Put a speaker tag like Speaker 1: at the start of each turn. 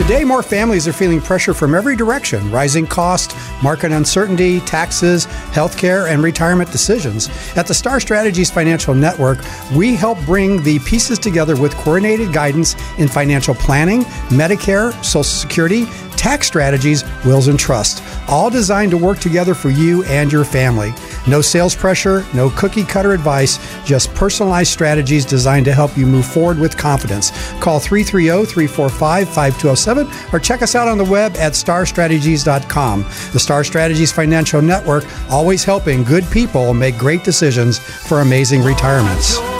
Speaker 1: Today, more families are feeling pressure from every direction: rising cost, market uncertainty, taxes, healthcare, and retirement decisions. At the Star Strategies Financial Network, we help bring the pieces together with coordinated guidance in financial planning, Medicare, Social Security, tax strategies, wills, and trust, all designed to work together for you and your family. No sales pressure, no cookie-cutter advice, just personalized strategies designed to help you move forward with confidence. Call 330-345-5207 or check us out on the web at starstrategies.com. The Star Strategies Financial Network, always helping good people make great decisions for amazing retirements.